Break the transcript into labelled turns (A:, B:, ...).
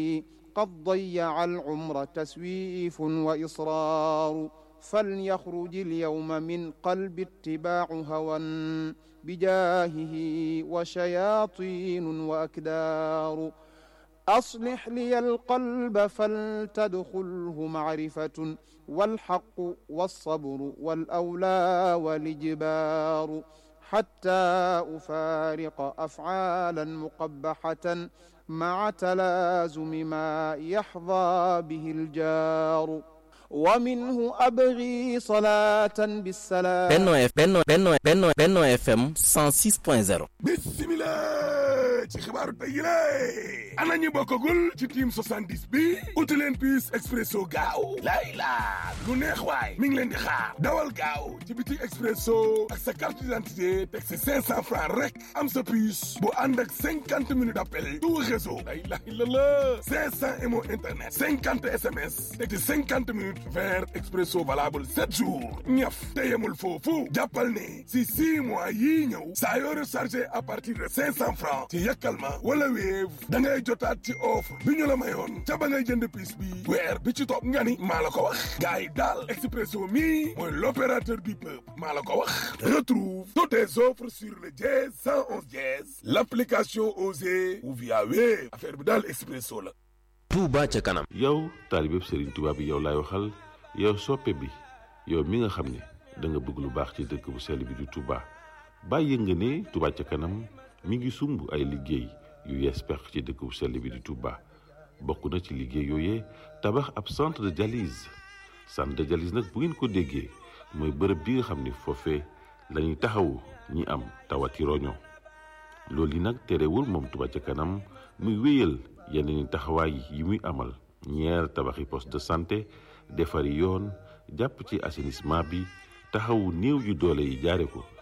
A: قد ضيع العمر تسويف وإصرار فليخرج اليوم من قلب اتباع هوى بجاهه وشياطين وأكدار أصلح لي القلب فلتدخله معرفة والحق والصبر والأولى والإجبار حتى أفارق أفعالا مقبحة مع تلازم ما يحظى به الجار ومنه أبغي صلاة بالسلام
B: Benno FM 106.0
C: bismillah ci xibaaru tey yi lay ana ñu bokkagul ci team 70 bi uti leen puce expresso gaaw lay la lu neex waay mi ngi leen di xaar dawal gaaw ci biti expresso ak sa carte d'identité teg si 500 francs rek am sa puce bu ànd ak 50 minutes d'appel tout réseau la ilaha illallah 500 mo internet 50 SMS teg ci 50 minutes vers expresso valable 7 jours ñaf te yemul foofu jàppal ne si 6 mois yii ñëw saa yoo rechargé à partir de 500 francs ci Yakalma wala Wave da ngay jotaat ci offre bi ñu la mayoon ca ba ngay jënd piis bi weer bi ci topp nga ni maa la ko wax gars yi daal Expresso mi mooy l'opérateur du peuple maa la ko wax retrouve toutes tes offres sur le dièse 111 dièse l'application Osée ou via Wave affaire bi daal Expresso la.
D: Touba ca kanam.
E: yow taalibeb Serigne Touba bi yow laay waxal yow soppe bi yow mi nga xam ne da nga bëgg lu baax ci dëkk bu sell bi di Touba bàyyi nga ne Touba ca kanam mi ngi sumb ay liggéey yu yees pex ci dëkk bu sell bi di Touba bokk na ci liggéey yooyee tabax ab centre de dialyse nag bu ngeen ko déggee mooy bërëb bi nga xam ne foofee la ñuy taxawu ñi am tawati roño loolu yi nag terewul moom Touba ca kanam muy wéyal yeneen taxawaay yi muy amal ñeer tabaxi poste de santé defari yoon jàpp ci assainissement bi taxawu néew yu doole yi jaare ko